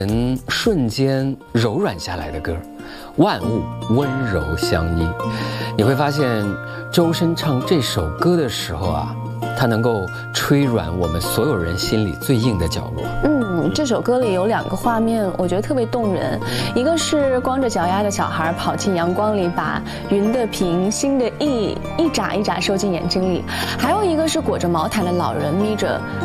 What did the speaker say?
人瞬间柔软下来的歌，万物温柔相依。你会发现，周深唱这首歌的时候啊，他能够吹软我们所有人心里最硬的角落。 这首歌里有2个画面，我觉得特别动人。一个是光着脚丫的小孩跑进阳光里，把云的平、心的意一眨一眨收进眼睛里；还有一个是裹着毛毯的老人眯着